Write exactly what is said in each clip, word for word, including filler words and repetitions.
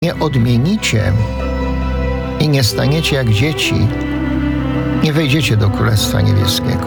nie odmienicie i nie staniecie jak dzieci, nie wejdziecie do Królestwa Niebieskiego.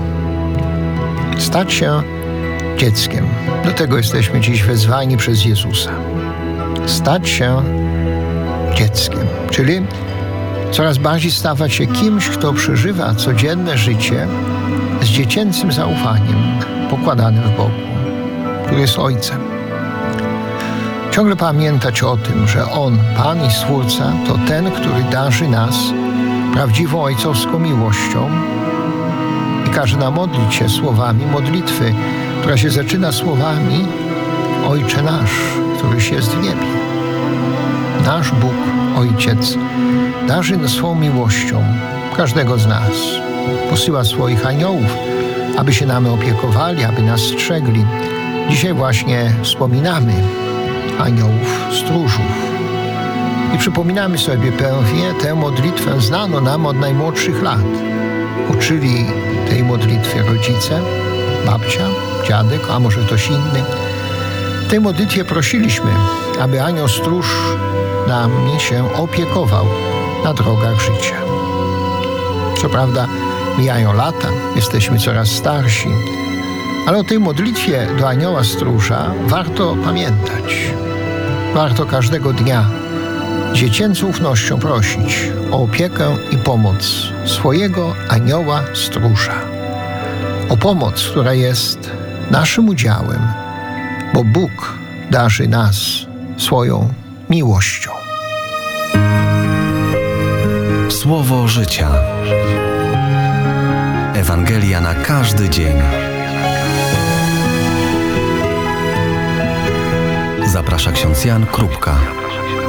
Stać się dzieckiem. Do tego jesteśmy dziś wezwani przez Jezusa. Stać się dzieckiem, czyli coraz bardziej stawać się kimś, kto przeżywa codzienne życie z dziecięcym zaufaniem pokładanym w Bogu, który jest Ojcem. Ciągle pamiętać o tym, że On, Pan i Stwórca, to ten, który darzy nas prawdziwą ojcowską miłością i każe nam modlić się słowami modlitwy, która się zaczyna słowami: Ojcze nasz, któryś jest w niebie. Nasz Bóg, Ojciec, darzy nas swą miłością każdego z nas. Posyła swoich aniołów, aby się nami opiekowali, aby nas strzegli. Dzisiaj właśnie wspominamy aniołów stróżów. I przypominamy sobie pewnie tę modlitwę znaną nam od najmłodszych lat. Uczyli tej modlitwie rodzice, babcia, dziadek, a może ktoś inny. W tej modlitwie prosiliśmy, aby anioł stróż nami się opiekował na drogach życia. Co prawda mijają lata, jesteśmy coraz starsi, ale o tej modlitwie do anioła stróża warto pamiętać. Warto każdego dnia z dziecięcą ufnością prosić o opiekę i pomoc swojego anioła stróża. O pomoc, która jest naszym udziałem, bo Bóg darzy nas swoją miłością. Słowo życia. Ewangelia na każdy dzień. Zaprasza ksiądz Jan Krupka.